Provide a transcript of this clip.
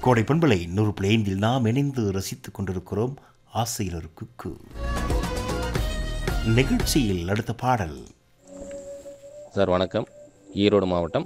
கோடை பண்பலை 100.5 நாம் இணைந்து ரசித்துக் கொண்டிருக்கிறோம். ஆசையில் ஒரு குக்கு நிகழ்ச்சியில் அடுத்த பாடல். சார் வணக்கம். ஈரோடு மாவட்டம்